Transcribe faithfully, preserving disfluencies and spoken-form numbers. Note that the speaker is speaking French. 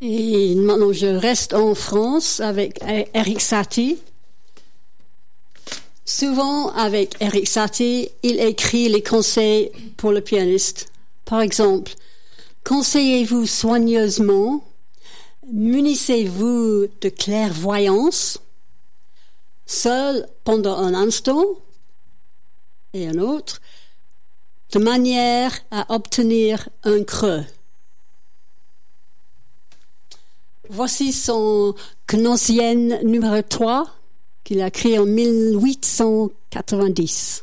Et maintenant, je reste en France avec Erik Satie. Souvent, avec Erik Satie, il écrit les conseils pour le pianiste. Par exemple, conseillez-vous soigneusement, munissez-vous de clairvoyance, seul pendant un instant et un autre, de manière à obtenir un creux. Voici son Gnossienne numéro trois qu'il a créé en mille huit cent quatre-vingt-dix.